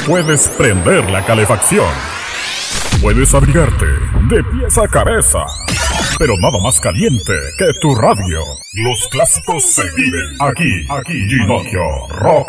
puedes prender la calefacción. Puedes abrigarte de pies a cabeza, pero nada más caliente que tu radio. Los clásicos se viven aquí, Ginocchio Rock